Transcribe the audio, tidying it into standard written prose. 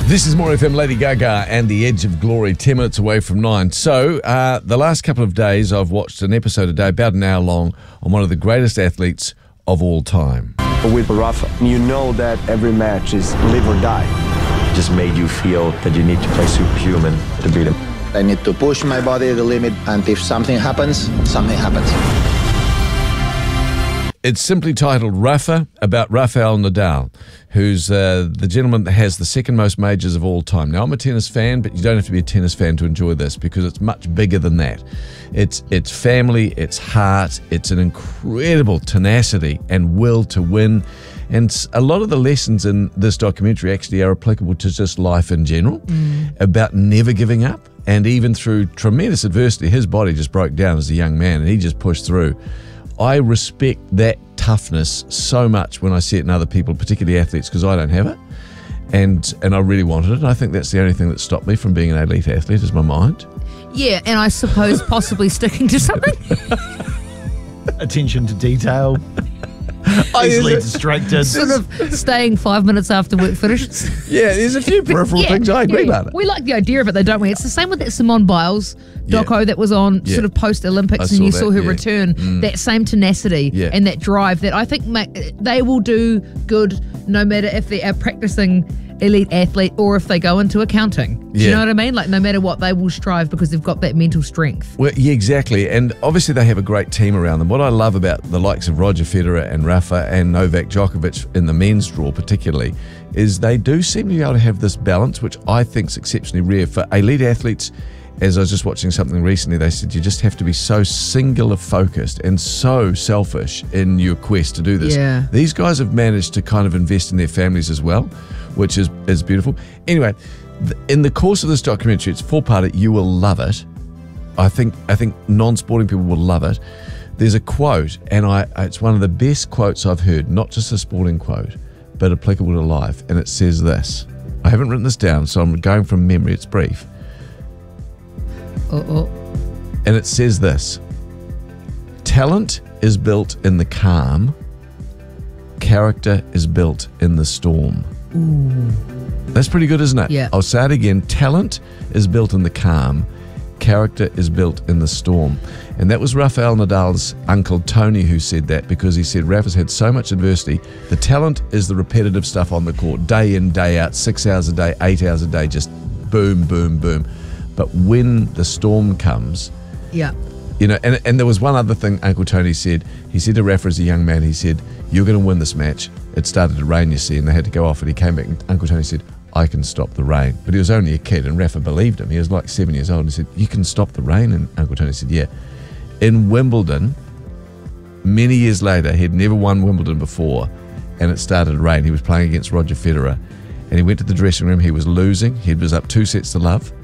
This is More FM, Lady Gaga and The Edge of Glory, 10 minutes away from 9. So, the last couple of days, I've watched an episode a day, about an hour long, on one of the greatest athletes of all time. With Rafa, you know that every match is live or die. It just made you feel that you need to play superhuman to beat him. I need to push my body to the limit, and if something happens, something happens. It's simply titled Rafa, about Rafael Nadal, who's the gentleman that has the second most majors of all time. Now, I'm a tennis fan, but you don't have to be a tennis fan to enjoy this because it's much bigger than that. It's family, it's heart, it's an incredible tenacity and will to win. And a lot of the lessons in this documentary actually are applicable to just life in general, about never giving up. And even through tremendous adversity, his body just broke down as a young man and he just pushed through. I respect that toughness so much when I see it in other people, particularly athletes, because I don't have it. And I really wanted it. And I think that's the only thing that stopped me from being an elite athlete is my mind. Yeah, and I suppose possibly sticking to something. Attention to detail. Easily distracted. Sort of staying 5 minutes after work finishes. Yeah, there's a few peripheral things. I agree about it. We like the idea of it though, don't we? It's the same with that Simone Biles doco that was on sort of post-Olympics and you saw her return. That same tenacity and that drive that I think they will do good no matter if they are practicing elite athlete or if they go into accounting. Do you know what I mean? Like no matter what, they will strive because they've got that mental strength. Well, yeah, exactly. And obviously they have a great team around them. What I love about the likes of Roger Federer and Rafa and Novak Djokovic in the men's draw particularly is they do seem to be able to have this balance, which I think is exceptionally rare for elite athletes. As I was just watching something recently, they said you just have to be so singular focused and so selfish in your quest to do this. Yeah. These guys have managed to kind of invest in their families as well, which is beautiful. Anyway, in the course of this documentary, it's four-parter. You will love it. I think non-sporting people will love it. There's a quote, and it's one of the best quotes I've heard, not just a sporting quote, but applicable to life, and it says this. I haven't written this down, so I'm going from memory. It's brief. And it says this: talent is built in the calm, character is built in the storm. Ooh. That's pretty good, isn't it? Yeah. I'll say it again. Talent is built in the calm, character is built in the storm. And that was Rafael Nadal's uncle Tony who said that, because he said Rafa's had so much adversity. The talent is the repetitive stuff on the court, day in, day out, 6 hours a day, 8 hours a day, just boom, boom, boom. But when the storm comes, you know, and there was one other thing Uncle Tony said. He said to Rafa as a young man, he said, you're going to win this match. It started to rain, you see, and they had to go off, and he came back and Uncle Tony said, I can stop the rain. But he was only a kid, and Rafa believed him. He was like 7 years old, and he said, you can stop the rain? And Uncle Tony said, yeah. In Wimbledon, many years later, he'd never won Wimbledon before, and it started to rain. He was playing against Roger Federer, and he went to the dressing room. He was losing. He was up 2 sets to love.